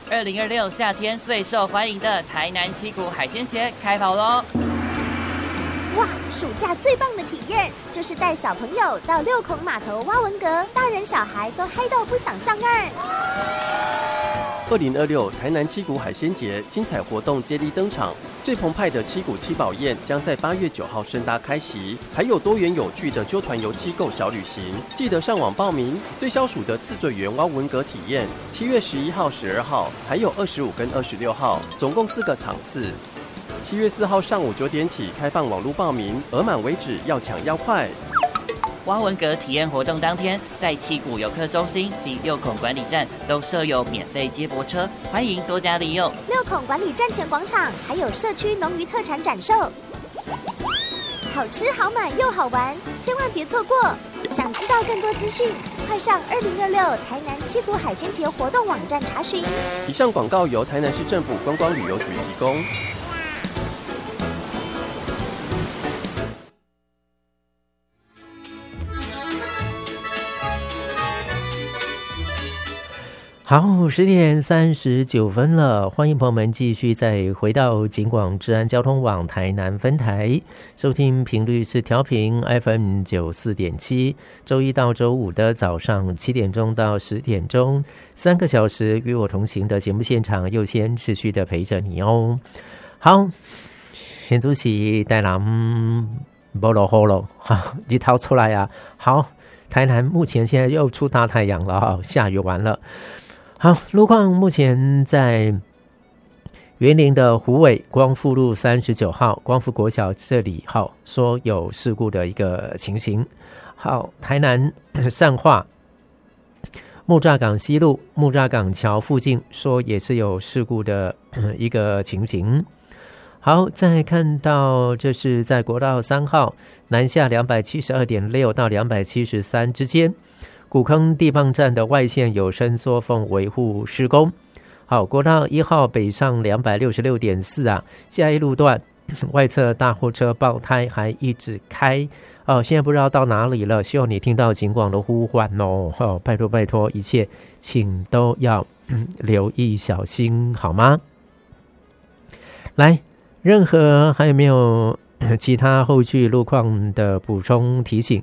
2026夏天最受欢迎的台南七股海鲜节开跑咯！ 哇，暑假最棒的体验就是带小朋友到六孔码头挖文蛤，大人小孩都嗨到不想上岸。 2026台南七股海鲜节精彩活动接力登场，最澎湃的七股七宝宴将在8月9号盛大开席，还有多元有趣的揪团游七购小旅行，记得上网报名。最消暑的刺嘴园挖文蛤体验，7月11号、12号，还有25跟26号，总共4个场次。7月4号上午9点起开放网络报名，额满为止，要抢要快。 挖文蛤体验活动当天，在七股游客中心及六孔管理站都设有免费接驳车，欢迎多加利用。 六孔管理站前广场还有社区农渔特产展售，好吃好买又好玩，千万别错过。想知道更多资讯，快上2026台南七股海鲜节活动网站查询。 以上广告由台南市政府观光旅游局提供。 好，10点39分了，欢迎朋友们继续再回到警广治安交通网台南分台，收听频率是调频 FM 94.7，周一到周五的早上7点钟到10点钟，3个小时与我同行的节目现场又先持续的陪着你哦。好，现主席带人没落雨了，好，日头出来啊。好，台南目前现在又出大太阳了，下雨完了。好，路况目前在员林的虎尾光复路39号光复国小这里，好，说有事故的一个情形。好，台南善化木栅港西路木栅港桥附近说也是有事故的一个情形。好，再看到这是在国道3号南下 272.6 到273之间，古坑地磅站的外线有伸缩缝维护施工。好，国道1号北上 266.4 啊，嘉义路段外侧大货车爆胎还一直开哦，现在不知道到哪里了，希望你听到警广的呼唤哦，拜托拜托，一切请都要留意小心好吗？来，任何还有没有其他后续路况的补充提醒，